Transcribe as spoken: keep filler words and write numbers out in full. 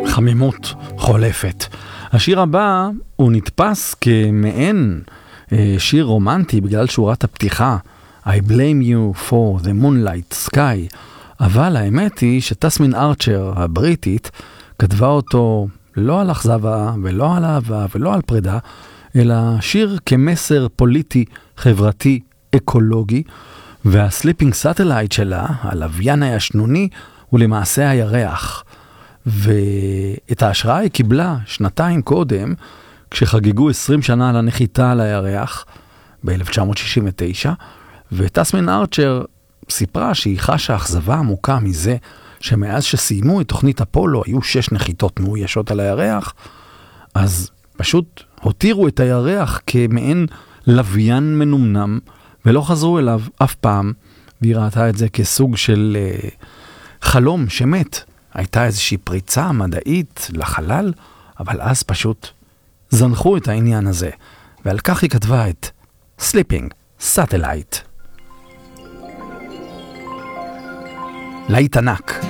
חמימות חולפת. השיר הבא הוא נתפס כמעין אה, שיר רומנטי בגלל שורת הפתיחה I blame you for the moonlight sky, אבל האמת היא שטסמין ארצ'ר הבריטית כתבה אותו לא על אכזבה ולא על אהבה ולא על פרידה, אלא שיר כמסר פוליטי, חברתי, אקולוגי, והסליפינג סאטלייט שלה, הלוויין הישנוני, הוא למעשה הירח. ואת ההשראה היא קיבלה שנתיים קודם, כשחגגו עשרים שנה לנחיתה על הירח, ב-אלף תשע מאות שישים ותשע, וטסמין ארצ'ר סיפרה שהיא חשה אכזבה עמוקה מזה, שמאז שסיימו את תוכנית אפולו, היו שש נחיתות מאוישות על הירח, אז פשוט הותירו את הירח כמעין לוויין מנומנם, ולא חזרו אליו אף פעם, והיא ראתה את זה כסוג של uh, חלום שמת. הייתה איזושהי פריצה מדעית לחלל, אבל אז פשוט זנחו את העניין הזה, ועל כך היא כתבה את Sleeping Satellite. להיט ענק.